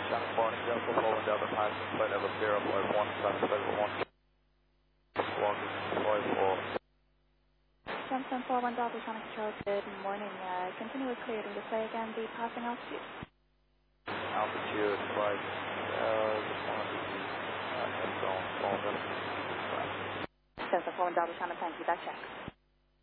Shannon morning, Delta 4 Delta passing flight level 051, traffic level 1, squawk 54. Samsung 41 Delta Sonic Control, good morning. Continue with clear. Can you display again the passing altitude? Altitude, flight, Samsung 41 Delta Sonic, thank you. That checks.